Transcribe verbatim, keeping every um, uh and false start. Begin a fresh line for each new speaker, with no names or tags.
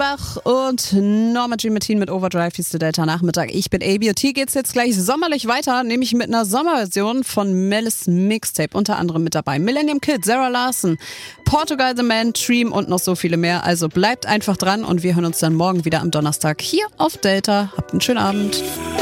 Reichenbach und Norma Jean Martin mit Overdrive, hieß der Delta Nachmittag. Ich bin Abi und hier geht's jetzt gleich sommerlich weiter, nämlich mit einer Sommerversion von Melis Mixtape. Unter anderem mit dabei Millennium Kid, Sarah Larson, Portugal The Man, Dream und noch so viele mehr. Also bleibt einfach dran und wir hören uns dann morgen wieder am Donnerstag hier auf Delta. Habt einen schönen Abend.